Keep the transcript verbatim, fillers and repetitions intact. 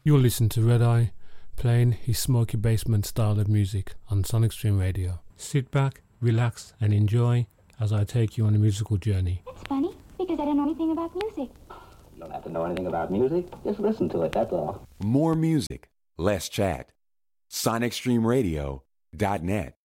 You'll listen to Red Eye playing his smoky basement style of music on Sonic Stream Radio. Sit back, relax, and enjoy as I take you on a musical journey. That's funny, because I don't know anything about music. You don't have to know anything about music. Just listen to it, that's all. More music, less chat. Sonic Stream Radio dot net.